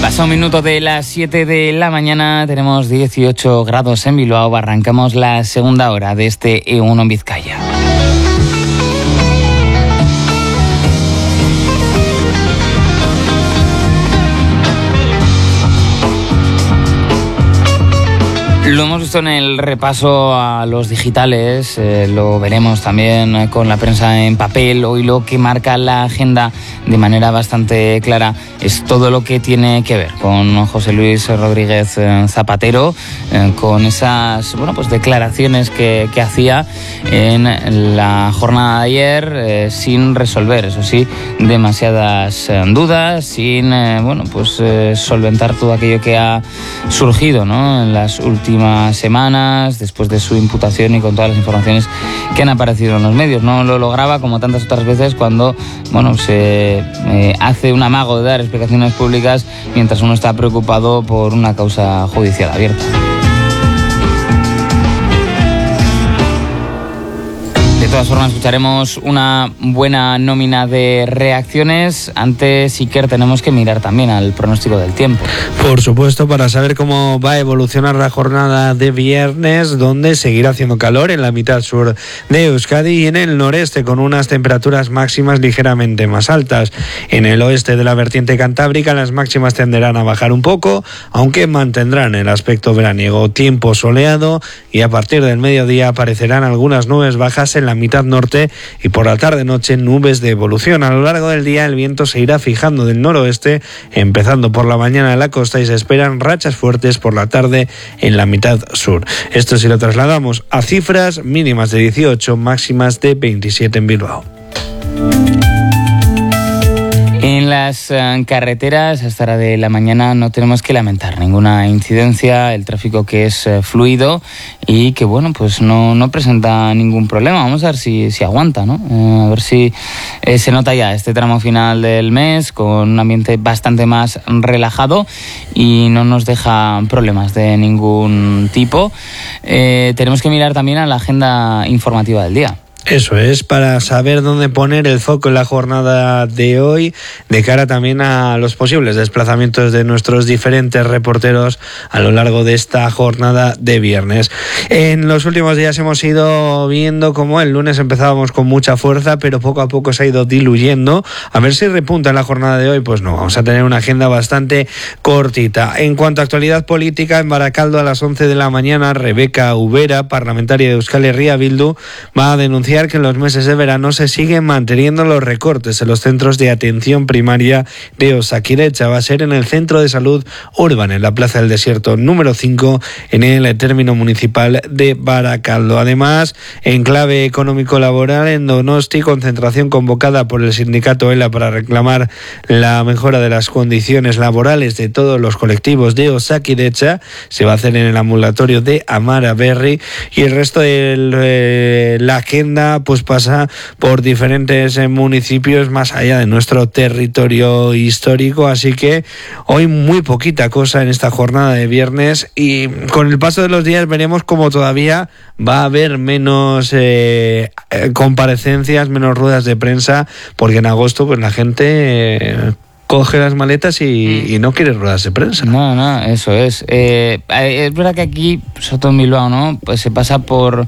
Pasa un minuto de las 7 de la mañana, tenemos 18 grados en Bilbao, arrancamos la segunda hora de este E1 en Vizcaya. Lo hemos visto en el repaso a los digitales, lo veremos también con la prensa en papel. Hoy lo que marca la agenda de manera bastante clara es todo lo que tiene que ver con José Luis Rodríguez Zapatero, con esas declaraciones que hacía en la jornada de ayer, sin resolver, eso sí, demasiadas dudas, sin solventar todo aquello que ha surgido, ¿no?, en las últimas semanas, después de su imputación y con todas las informaciones que han aparecido en los medios. No lo lograba, como tantas otras veces, cuando se hace un amago de dar explicaciones públicas mientras uno está preocupado por una causa judicial abierta. De todas formas, escucharemos una buena nómina de reacciones. Antes, Iker, tenemos que mirar también al pronóstico del tiempo. Por supuesto, para saber cómo va a evolucionar la jornada de viernes, donde seguirá haciendo calor en la mitad sur de Euskadi y en el noreste, con unas temperaturas máximas ligeramente más altas. En el oeste de la vertiente cantábrica, las máximas tenderán a bajar un poco, aunque mantendrán el aspecto veraniego. Tiempo soleado, y a partir del mediodía aparecerán algunas nubes bajas en la mitad norte, y por la tarde-noche nubes de evolución. A lo largo del día el viento se irá fijando del noroeste, empezando por la mañana en la costa, y se esperan rachas fuertes por la tarde en la mitad sur. Esto si lo trasladamos a cifras: mínimas de 18, máximas de 27 en Bilbao. En las carreteras, a esta hora de la mañana, no tenemos que lamentar ninguna incidencia. El tráfico que es fluido y que, no presenta ningún problema. Vamos a ver si aguanta, ¿no? A ver si se nota ya este tramo final del mes con un ambiente bastante más relajado y no nos deja problemas de ningún tipo. Tenemos que mirar también a la agenda informativa del día. Eso es, para saber dónde poner el foco en la jornada de hoy, de cara también a los posibles desplazamientos de nuestros diferentes reporteros a lo largo de esta jornada de viernes. En los últimos días hemos ido viendo cómo el lunes empezábamos con mucha fuerza, pero poco a poco se ha ido diluyendo. A ver si repunta en la jornada de hoy. Pues no, vamos a tener una agenda bastante cortita. En cuanto a actualidad política, en Barakaldo a las 11 de la mañana, Rebeca Ubera, parlamentaria de Euskal Herria Bildu, va a denunciar que en los meses de verano se siguen manteniendo los recortes en los centros de atención primaria de Osakidetza. Va a ser en el Centro de Salud Urban, en la Plaza del Desierto número 5, en el término municipal de Barakaldo. Además, en clave económico-laboral, en Donosti, concentración convocada por el sindicato ELA para reclamar la mejora de las condiciones laborales de todos los colectivos de Osakidetza. Se va a hacer en el ambulatorio de Amara Berri, y el resto de la agenda pasa por diferentes municipios más allá de nuestro territorio histórico, así que hoy muy poquita cosa en esta jornada de viernes, y con el paso de los días veremos cómo todavía va a haber menos comparecencias, menos ruedas de prensa, porque en agosto la gente coge las maletas y no quiere ruedas de prensa. No, eso es. Es verdad que aquí, sobre todo en Bilbao, ¿no?, pues se pasa por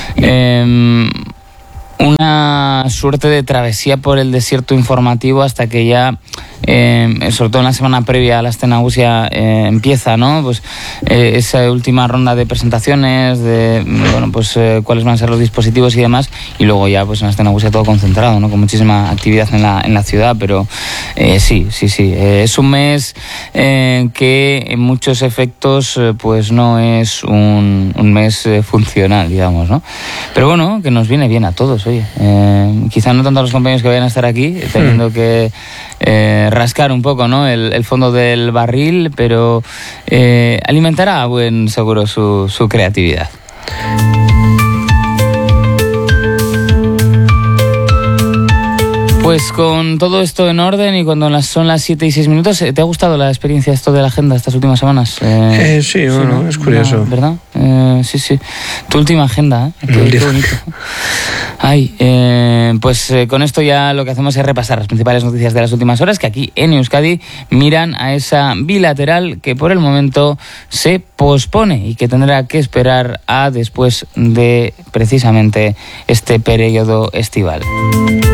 una suerte de travesía por el desierto informativo hasta que ya, sobre todo en la semana previa a la Aste Nagusia, empieza, ¿no?, pues esa última ronda de presentaciones de cuáles van a ser los dispositivos y demás, y luego ya pues en la Aste Nagusia todo concentrado, ¿no?, con muchísima actividad en la ciudad. Pero sí, es un mes que en muchos efectos pues no es un mes funcional, digamos, ¿no? Pero bueno, que nos viene bien a todos. Oye, quizá no tanto a los compañeros que vayan a estar aquí, teniendo que rascar un poco, ¿no?, el fondo del barril, pero alimentará a buen seguro su creatividad. Pues con todo esto en orden y cuando son las 7:06, ¿te ha gustado la experiencia esto de la agenda estas últimas semanas? Sí, bueno, ¿no? Es curioso. ¿Verdad? Sí. Tu última agenda, Qué bonito. Pues con esto ya lo que hacemos es repasar las principales noticias de las últimas horas que aquí en Euskadi miran a esa bilateral que por el momento se pospone y que tendrá que esperar a después de precisamente este periodo estival.